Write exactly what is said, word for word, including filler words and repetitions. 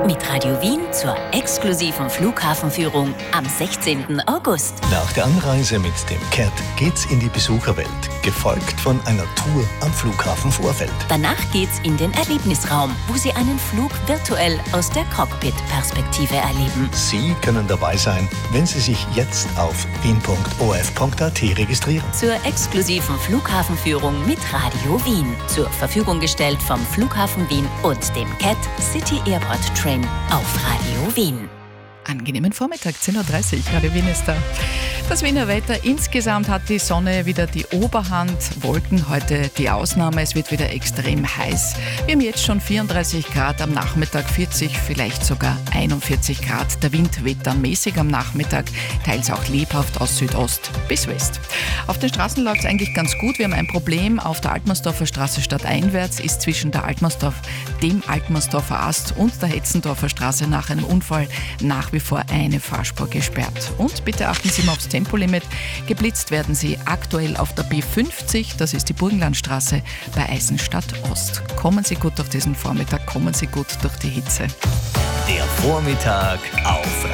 Mit Radio Wien zur exklusiven Flughafenführung am sechzehnten August. Nach der Anreise mit dem Cat geht's in die Besucherwelt, gefolgt von einer Tour am Flughafen Vorfeld. Danach geht's in den Erlebnisraum, wo Sie einen Flug virtuell aus der Cockpit-Perspektive erleben. Sie können dabei sein, wenn Sie sich jetzt auf wien punkt o f punkt a t registrieren. Zur exklusiven Flughafenführung mit Radio Wien. Zur Verfügung gestellt vom Flughafen Wien und dem Cat City Airport Train auf Radio Wien. Angenehmen Vormittag, zehn Uhr dreißig, Radio Wien ist da. Das Wiener Wetter, insgesamt hat die Sonne wieder die Oberhand, Wolken heute die Ausnahme, es wird wieder extrem heiß. Wir haben jetzt schon vierunddreißig Grad, am Nachmittag vierzig, vielleicht sogar einundvierzig Grad. Der Wind weht dann mäßig am Nachmittag, teils auch lebhaft aus Südost bis West. Auf den Straßen läuft es eigentlich ganz gut, wir haben ein Problem. Auf der Altmannsdorfer Straße stadteinwärts ist zwischen der Altmannsdorf, dem Altmannsdorfer Ast und der Hetzendorfer Straße nach einem Unfall nach wie vor eine Fahrspur gesperrt. Und bitte achten Sie mal aufs Tempolimit. Geblitzt werden Sie aktuell auf der B fünfzig, das ist die Burgenlandstraße bei Eisenstadt Ost. Kommen Sie gut durch diesen Vormittag, kommen Sie gut durch die Hitze. Der Vormittag auf